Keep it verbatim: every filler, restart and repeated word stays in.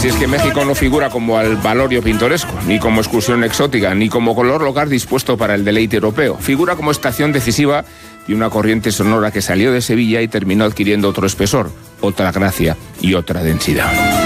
Si es que México no figura como al valorio pintoresco, ni como excursión exótica, ni como color local dispuesto para el deleite europeo. Figura como estación decisiva de una corriente sonora que salió de Sevilla y terminó adquiriendo otro espesor, otra gracia y otra densidad.